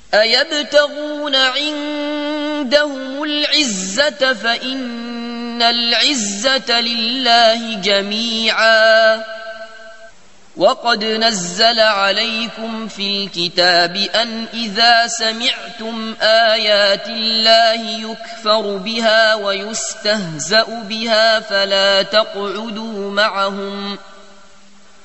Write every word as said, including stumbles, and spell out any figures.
أيبتغون عندهم العزة فإن العزة لله جميعا. وقد نزل عليكم في الكتاب أن إذا سمعتم آيات الله يكفر بها ويستهزأ بها فلا تقعدوا معهم